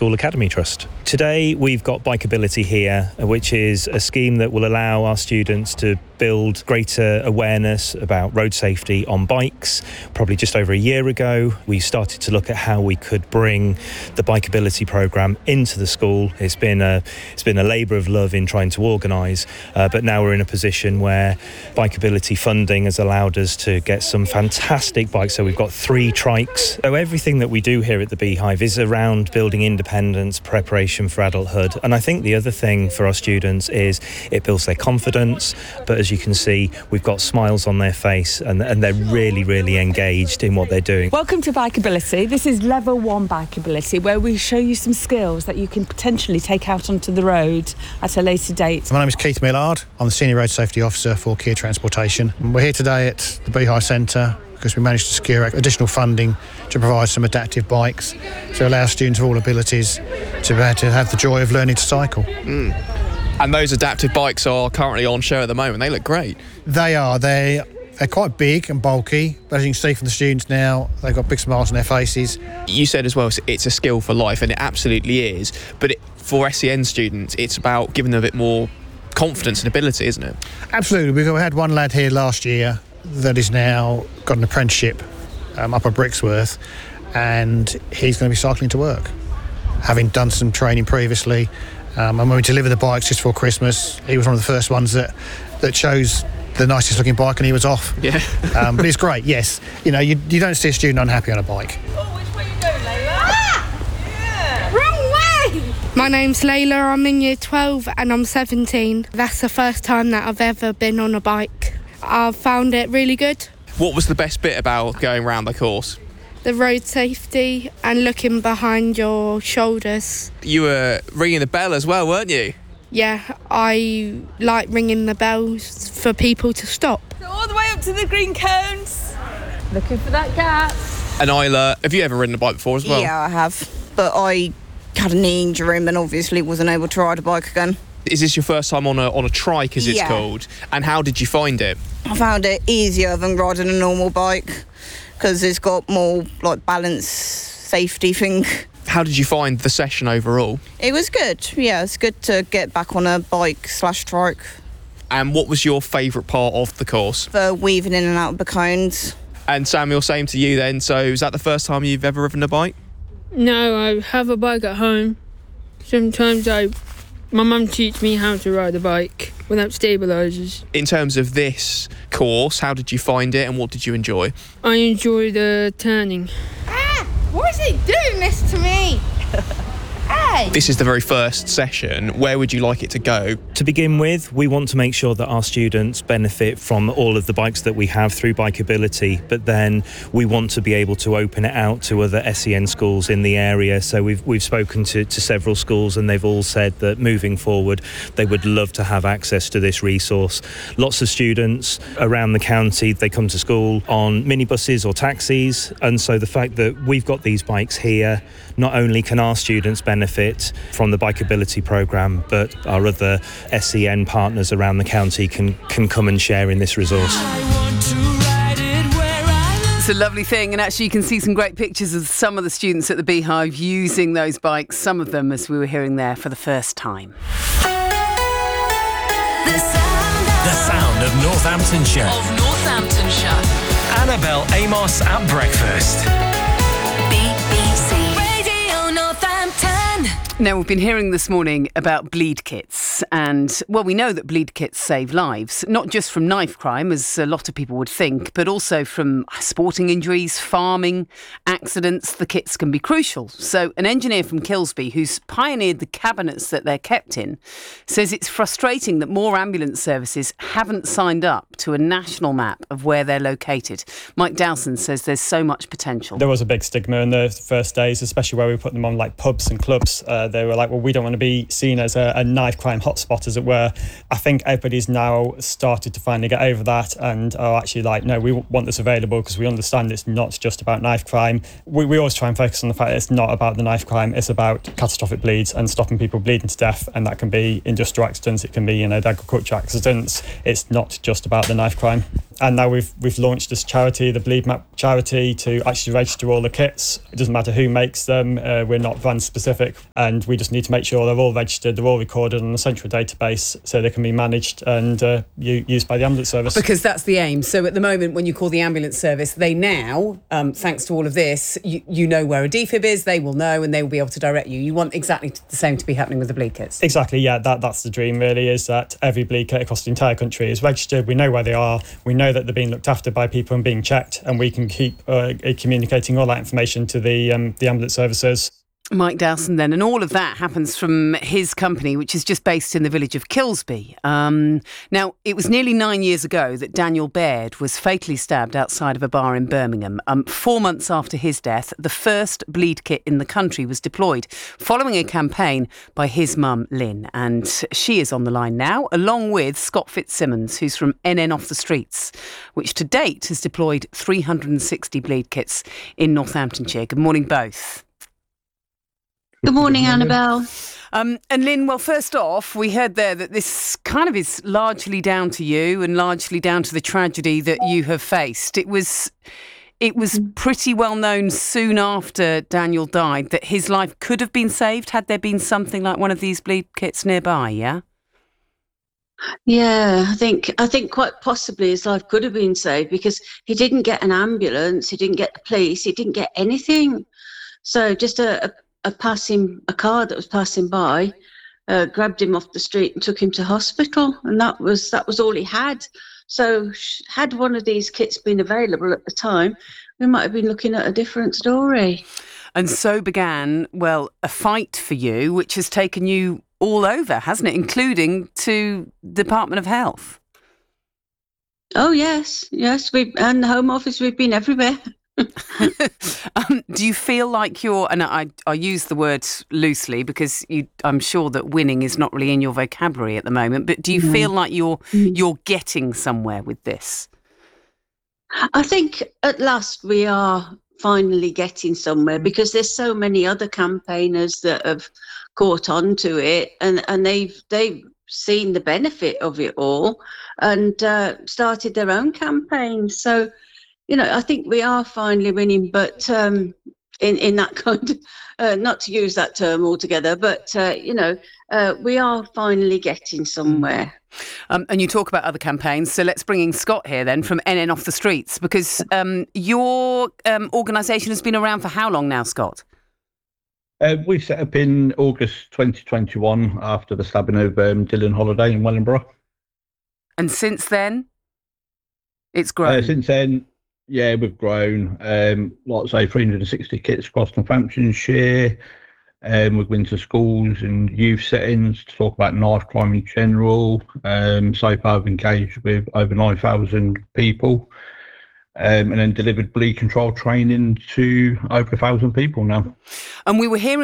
School Academy Trust. Today we've got Bikeability here, which is a scheme that will allow our students to build greater awareness about road safety on bikes. Probably just over a year ago, we started to look at how we could bring the Bikeability programme into the school. It's been a labour of love in trying to organise, but now we're in a position where Bikeability funding has allowed us to get some fantastic bikes. So we've got 3 trikes. So everything that we do here at the Beehive is around building independence, preparation for adulthood. And I think the other thing for our students is it builds their confidence, but as you can see, we've got smiles on their face and they're really, really engaged in what they're doing. Welcome to Bikeability. This is Level 1 Bikeability, where we show you some skills that you can potentially take out onto the road at a later date. My name is Keith Millard. I'm the Senior Road Safety Officer for Kia Transportation. We're here today at the Beehive Centre because we managed to secure additional funding to provide some adaptive bikes to allow students of all abilities to be able to have the joy of learning to cycle. And those adaptive bikes are currently on show at the moment. They look great. They are. They're quite big and bulky, but as you can see from the students now, they've got big smiles on their faces. You said as well, it's a skill for life, and it absolutely is. But for SEN students, it's about giving them a bit more confidence and ability, isn't it? Absolutely. We had one lad here last year that is now got an apprenticeship up at Brixworth, and he's going to be cycling to work, having done some training previously. And when we delivered the bikes just before Christmas, he was one of the first ones that chose the nicest looking bike, and he was off. Yeah. But it's great, yes. You know, you don't see a student unhappy on a bike. Oh, which way you going, Layla? Yeah. Wrong way! My name's Layla, I'm in year 12 and I'm 17. That's the first time that I've ever been on a bike. I've found it really good. What was the best bit about going around the course? The road safety and looking behind your shoulders. You were ringing the bell as well, weren't you? Yeah, I like ringing the bells for people to stop. So all the way up to the green cones. Looking for that gap. And Isla, have you ever ridden a bike before as well? Yeah, I have. But I had a knee injury and obviously wasn't able to ride a bike again. Is this your first time on a trike, as it's called? And how did you find it? I found it easier than riding a normal bike because it's got more like balance, safety thing. How did you find the session overall? It was good. Yeah, it's good to get back on a bike/trike. And what was your favourite part of the course? For weaving in and out of the cones. And Samuel, same to you then. So is that the first time you've ever ridden a bike? No, I have a bike at home. Sometimes my mum teaches me how to ride a bike without stabilisers. In terms of this course, how did you find it and what did you enjoy? I enjoy the turning. Why is he doing this to me? Hey! This is the very first session. Where would you like it to go? To begin with, we want to make sure that our students benefit from all of the bikes that we have through Bikeability, but then we want to be able to open it out to other SEN schools in the area. So we've spoken to several schools and they've all said that moving forward, they would love to have access to this resource. Lots of students around the county, they come to school on minibuses or taxis, and so the fact that we've got these bikes here, not only can our students benefit from the Bikeability programme, but our other SEN partners around the county can come and share in this resource. It's a lovely thing, and actually you can see some great pictures of some of the students at the Beehive using those bikes, some of them, as we were hearing there, for the first time. The sound of Northamptonshire. Annabelle Amos at breakfast. BBC Radio Northampton. Now, we've been hearing this morning about bleed kits, and, well, we know that bleed kits save lives, not just from knife crime, as a lot of people would think, but also from sporting injuries, farming, accidents. The kits can be crucial. So an engineer from Kilsby, who's pioneered the cabinets that they're kept in, says it's frustrating that more ambulance services haven't signed up to a national map of where they're located. Mike Dowson says there's so much potential. There was a big stigma in the first days, especially where we put them on like pubs and clubs. They were like, well, we don't want to be seen as a knife crime hotspot, as it were. I think everybody's now started to finally get over that and are actually like, no, we want this available because we understand it's not just about knife crime. We always try and focus on the fact that it's not about the knife crime, it's about catastrophic bleeds and stopping people bleeding to death, and that can be industrial accidents, it can be, agricultural accidents. It's not just about the knife crime. And now we've launched this charity, the Bleed Map charity, to actually register all the kits. It doesn't matter who makes them. We're not brand specific, and we just need to make sure they're all registered, they're all recorded on a central database so they can be managed and used by the ambulance service. Because that's the aim. So at the moment, when you call the ambulance service, they now, thanks to all of this, you know where a defib is, they will know, and they will be able to direct you. You want exactly the same to be happening with the bleed kits. Exactly, yeah. That's the dream, really, is that every bleed kit across the entire country is registered. We know where they are. We know that they're being looked after by people and being checked, and we can keep communicating all that information to the ambulance services. Mike Dowson then, and all of that happens from his company, which is just based in the village of Kilsby. Now, it was nearly 9 years ago that Daniel Baird was fatally stabbed outside of a bar in Birmingham. 4 months after his death, the first bleed kit in the country was deployed, following a campaign by his mum, Lynn. And she is on the line now, along with Scott Fitzsimmons, who's from NN Off the Streets, which to date has deployed 360 bleed kits in Northamptonshire. Good morning, both. Good morning, Annabelle. And Lynn, well, first off, we heard there that this kind of is largely down to you and largely down to the tragedy that you have faced. It was pretty well known soon after Daniel died that his life could have been saved had there been something like one of these bleed kits nearby, yeah? Yeah, I think quite possibly his life could have been saved because he didn't get an ambulance, he didn't get the police, he didn't get anything. So just a car that was passing by grabbed him off the street and took him to hospital, and that was all he had. So had one of these kits been available at the time, we might have been looking at a different story. And so began, well, a fight for you, which has taken you all over, hasn't it, including to Department of Health? Oh yes, and the Home Office, we've been everywhere. Do you feel like you're, and I use the word loosely because I'm sure that winning is not really in your vocabulary at the moment, but do you feel like you're getting somewhere with this? I think at last we are finally getting somewhere because there's so many other campaigners that have caught on to it and they've seen the benefit of it all and started their own campaigns. So I think we are finally winning, but in that kind of, not to use that term altogether, but, we are finally getting somewhere. And you talk about other campaigns, so let's bring in Scott here then from NN Off the Streets, because your organisation has been around for how long now, Scott? We set up in August 2021 after the stabbing of Dylan Holiday in Wellingborough. And since then, it's grown? Since then... Yeah, we've grown. Like I say, 360 kits across Northamptonshire. We've been to schools and youth settings to talk about knife crime in general. So far, we've engaged with over 9,000 people, and then delivered bleed control training to over 1,000 people now. And we were hearing